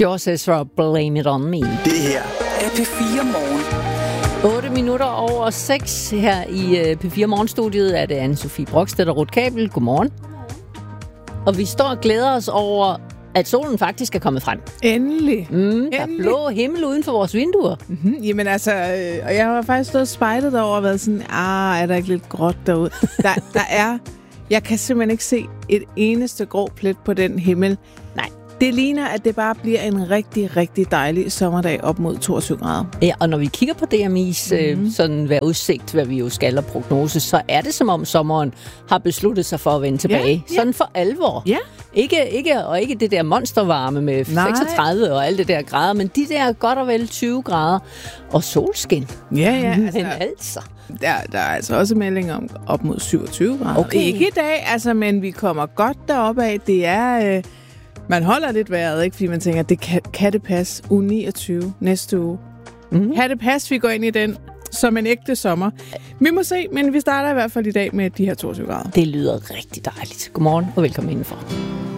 George Ezra, Blame It On Me. Det her er P4 Morgen. 8 minutter over 6 her i P4 Morgenstudiet er det Anne-Sophie Brokstedt og Ruth Kabel. Godmorgen. Og vi står og glæder os over, at solen faktisk er kommet frem. Endelig. Der er blå himmel uden for vores vinduer. Mm-hmm. Jamen altså, og jeg har faktisk stået og spejlet derover og været sådan, er der ikke lidt gråt derude? Der er, jeg kan simpelthen ikke se et eneste grå plet på den himmel. Nej. Det ligner, at det bare bliver en rigtig, rigtig dejlig sommerdag op mod 22 grader. Ja, og når vi kigger på DMI's sådan vejrudsigt, hvad vi jo skal og prognose, så er det som om sommeren har besluttet sig for at vende tilbage. Ja. Sådan for alvor. Ja. Ikke det der monstervarme med 36 og alt det der grader, men de der godt og vel 20 grader og solskin. Ja. Men altså. Der er altså også meldinger om op mod 27 grader. Okay. Ikke i dag, altså, men vi kommer godt deroppe af. Det er... man holder lidt vejret, ikke? Fordi man tænker, det kan det passe uge 29 næste uge. Mm-hmm. Kan det passe, vi går ind i den som en ægte sommer? Vi må se, men vi starter i hvert fald i dag med de her 22 grader. Det lyder rigtig dejligt. Godmorgen og velkommen indenfor.